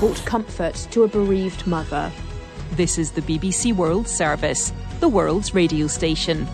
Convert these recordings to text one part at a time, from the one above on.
brought comfort to a bereaved mother. This is the BBC World Service, the world's radio station.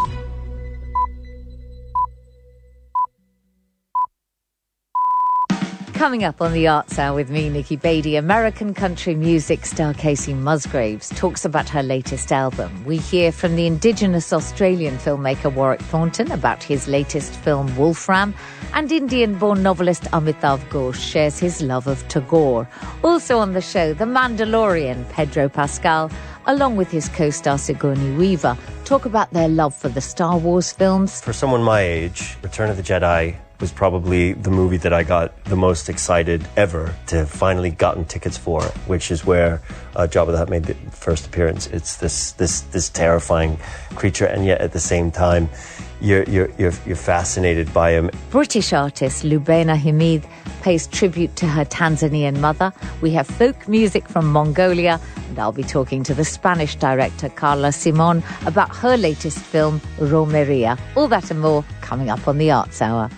Coming up on the Arts Hour with me, Nikki Beattie, American country music star Casey Musgraves talks about her latest album. We hear from the Indigenous Australian filmmaker Warwick Thornton about his latest film Wolfram, and Indian-born novelist Amitav Ghosh shares his love of Tagore. Also on the show, the Mandalorian Pedro Pascal, along with his co-star Sigourney Weaver, talk about their love for the Star Wars films. For someone my age, Return of the Jedi was probably the movie that I got the most excited ever to have finally gotten tickets for, which is where Jabba the Hutt made the first appearance. It's this terrifying creature, and yet at the same time, you're fascinated by him. British artist Lubaina Hamid pays tribute to her Tanzanian mother. We have folk music from Mongolia, and I'll be talking to the Spanish director Carla Simon about her latest film, Romeria. All that and more coming up on the Arts Hour.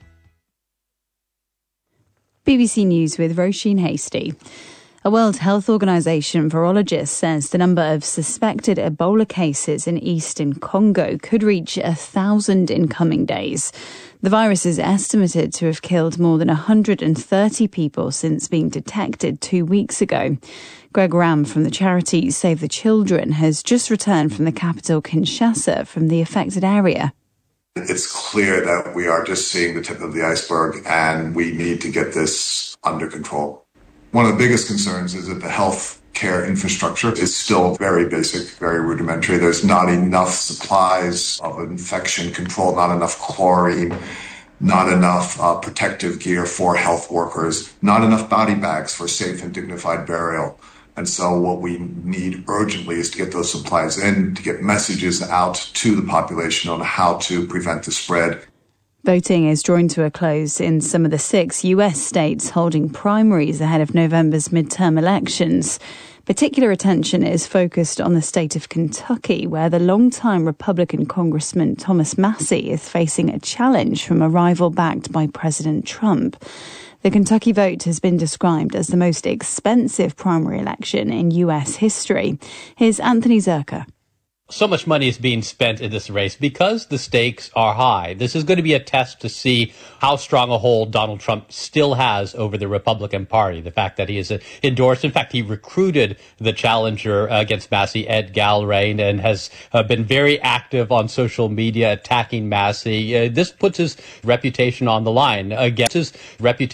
BBC News with Roisin Hastie. A World Health Organization virologist says the number of suspected Ebola cases in eastern Congo could reach 1,000 in coming days. The virus is estimated to have killed more than 130 people since being detected 2 weeks ago. Greg Ram from the charity Save the Children has just returned from the capital Kinshasa from the affected area. It's clear that we are just seeing the tip of the iceberg, and we need to get this under control. One of the biggest concerns is that the health care infrastructure is still very basic, very rudimentary. There's not enough supplies of infection control, not enough chlorine, not enough protective gear for health workers, not enough body bags for safe and dignified burial. And so what we need urgently is to get those supplies in, to get messages out to the population on how to prevent the spread. Voting is drawing to a close in some of the 6 US states holding primaries ahead of November's midterm elections. Particular attention is focused on the state of Kentucky, where the longtime Republican Congressman Thomas Massie is facing a challenge from a rival backed by President Trump. The Kentucky vote has been described as the most expensive primary election in US history. Here's Anthony Zerka. So much money is being spent in this race because the stakes are high. This is going to be a test to see how strong a hold Donald Trump still has over the Republican Party. The fact that he is endorsed, in fact, he recruited the challenger against Massie, Ed Galbraith, and has been very active on social media attacking Massie. This puts his reputation on the line against his reputation.